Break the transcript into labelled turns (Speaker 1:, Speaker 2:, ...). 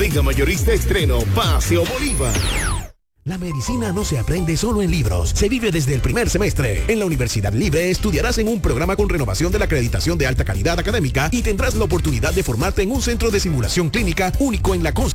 Speaker 1: Bodega Mayorista Estreno, Paseo Bolívar.
Speaker 2: La medicina no se aprende solo en libros, se vive desde el primer semestre. En la Universidad Libre estudiarás en un programa con renovación de la acreditación de alta calidad académica y tendrás la oportunidad de formarte en un centro de simulación clínica único en la costa